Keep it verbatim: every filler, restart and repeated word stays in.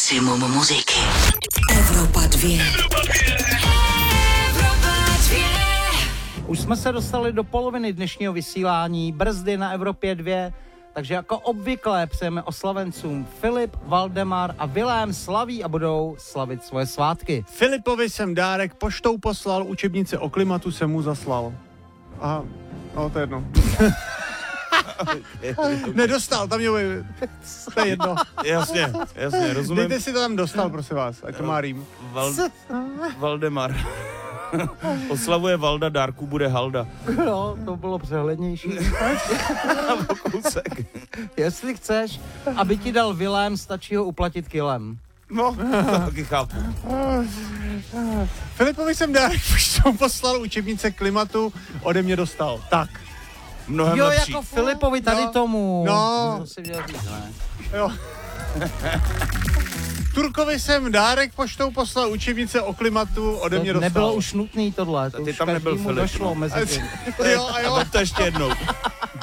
Maximum muziky. Evropa dvě. Evropa dvě. Už jsme se dostali do poloviny dnešního vysílání, brzdy na Evropě dvě, takže jako obvykle přejeme oslavencům Filip, Valdemar a Vilém slaví a budou slavit svoje svátky. Filipovi jsem dárek poštou poslal, učebnice o klimatu jsem mu zaslal. Aha, no to je jedno. Nedostal, tam je, to je jedno. Jasně, jasně, rozumím. Dejte si to tam dostal, prosím vás, ať to má rým. Val, Valdemar. Oslavuje Valda, dárku bude Halda. No, to bylo přehlednější. Kousek. Jestli chceš, aby ti dal Vilém, stačí ho uplatit kilem. No, to taky chápu. Filipovi jsem dárek poštou poslal, učebnice klimatu ode mě dostal. Tak. Mnohem Jo, lepší. jako Filipovi tady No, tomu. no. To si měl říct, ne? Jo. Turkovi jsem dárek poštou poslal, učebnice o klimatu ode mě To dostal. nebylo už nutný tohle. To Ty už tam nebyl každému Filip, došlo no. mezi tím. Jo, a jo. A to ještě jednou.